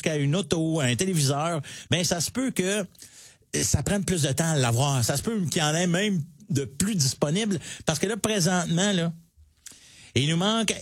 jusqu'à une auto, un téléviseur, ben ça se peut que ça prenne plus de temps à l'avoir. Ça se peut qu'il y en ait même de plus disponibles. Parce que là, présentement, là, il nous manque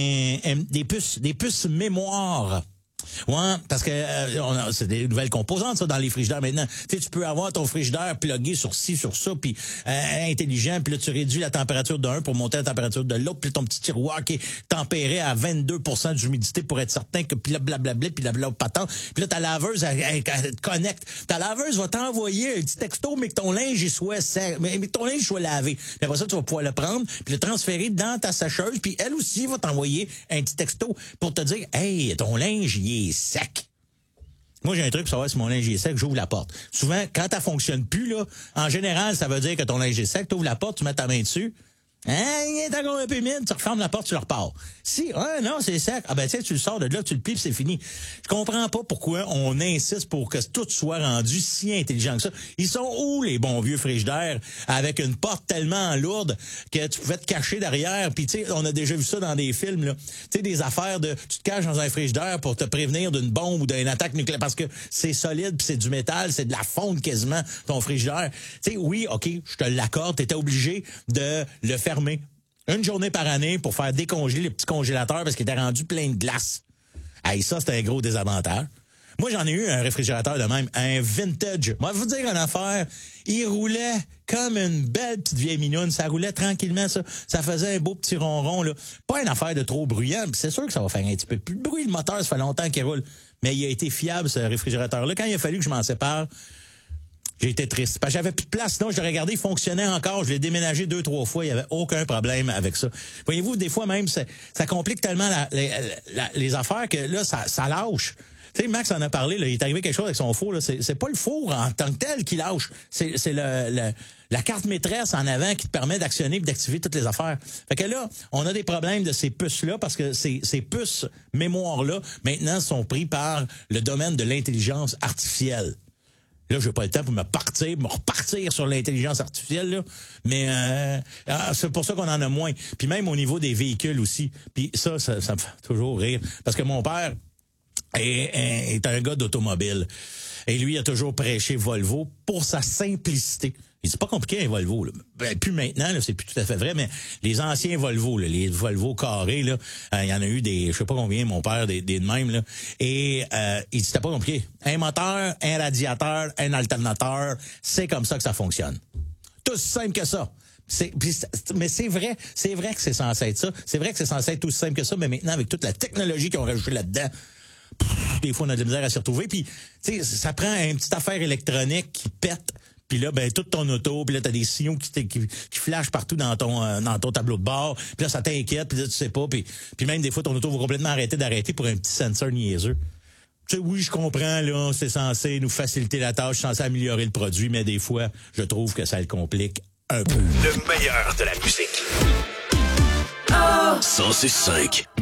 des puces mémoire. Ouais, parce que c'est des nouvelles composantes ça dans les frigidaires maintenant. Tu sais, tu peux avoir ton frigidaire plugué sur ci, sur ça, puis intelligent, puis là tu réduis la température d'un pour monter la température de l'autre, puis ton petit tiroir qui est tempéré à 22% d'humidité pour être certain que puis là blablabla, puis la patente. Puis là ta laveuse elle te connecte. Ta laveuse va t'envoyer un petit texto mais que ton linge il soit sec, mais que ton linge soit lavé. Puis après ça tu vas pouvoir le prendre, puis le transférer dans ta sécheuse, puis elle aussi va t'envoyer un petit texto pour te dire "Hey, ton linge il est sec." Moi, j'ai un truc pour savoir si mon linge est sec, j'ouvre la porte. Souvent, quand elle fonctionne plus, là, en général, ça veut dire que ton linge est sec, tu ouvres la porte, tu mets ta main dessus. Il est encore un peu humide, tu refermes la porte, tu le repars. Si, non, c'est sec. Ah ben, tu sais, tu le sors de là, tu le plies, c'est fini. Je comprends pas pourquoi on insiste pour que tout soit rendu si intelligent que ça. Ils sont où, les bons vieux frigidaires, avec une porte tellement lourde que tu pouvais te cacher derrière, puis tu sais, on a déjà vu ça dans des films, là. Tu sais, des affaires de, tu te caches dans un frigidaire pour te prévenir d'une bombe ou d'une attaque nucléaire, parce que c'est solide, puis c'est du métal, c'est de la fonte quasiment, ton frigidaire. Tu sais, oui, OK, je te l'accorde, t'étais obligé de le fermer une journée par année pour faire décongeler les petits congélateurs parce qu'il était rendu plein de glace. Hey, ça, c'était un gros désavantage. Moi, j'en ai eu un réfrigérateur de même, un vintage. Moi, je vais vous dire une affaire, il roulait comme une belle petite vieille mignonne. Ça roulait tranquillement, ça. Ça faisait un beau petit ronron, là. Pas une affaire de trop bruyant. C'est sûr que ça va faire un petit peu plus de bruit. Le moteur, ça fait longtemps qu'il roule. Mais il a été fiable, ce réfrigérateur-là. Quand il a fallu que je m'en sépare, j'ai été triste. Parce que j'avais plus de place. Sinon, je l'ai regardé, il fonctionnait encore. Je l'ai déménagé 2-3 fois. Il y avait aucun problème avec ça. Voyez-vous, des fois même, ça complique tellement les affaires que là, ça lâche. Tu sais, Max en a parlé, là, il est arrivé quelque chose avec son four. Là. C'est pas le four en tant que tel qui lâche. C'est la carte maîtresse en avant qui te permet d'actionner et d'activer toutes les affaires. Fait que là, on a des problèmes de ces puces-là parce que ces puces mémoire-là, maintenant, sont pris par le domaine de l'intelligence artificielle. Là, j'ai pas le temps pour me repartir sur l'intelligence artificielle, là. Mais c'est pour ça qu'on en a moins. Puis même au niveau des véhicules aussi. Puis ça me fait toujours rire. Parce que mon père est un gars d'automobile. Et lui, il a toujours prêché Volvo pour sa simplicité. C'est pas compliqué un Volvo, là. Ben, plus maintenant, là, c'est plus tout à fait vrai, mais les anciens Volvo, là, les Volvo carrés, là, il y en a eu des, je sais pas combien, mon père, des de même, là. Et il dit c'était pas compliqué. Un moteur, un radiateur, un alternateur, c'est comme ça que ça fonctionne. Tout aussi simple que ça. Mais c'est vrai que c'est censé être ça. C'est vrai que c'est censé être aussi simple que ça, mais maintenant, avec toute la technologie qu'ils ont rajoutée là-dedans, des fois, on a de la misère à s'y retrouver. Puis, tu sais, ça prend une petite affaire électronique qui pète. Puis là, ben, toute ton auto, puis là, t'as des signaux qui flashent partout dans ton tableau de bord. Puis là, ça t'inquiète, puis là, tu sais pas. Puis même des fois, ton auto va complètement arrêter pour un petit sensor niaiseux. Tu sais, oui, je comprends, là, c'est censé nous faciliter la tâche, c'est censé améliorer le produit, mais des fois, je trouve que ça le complique un peu. Le meilleur de la musique. 106.5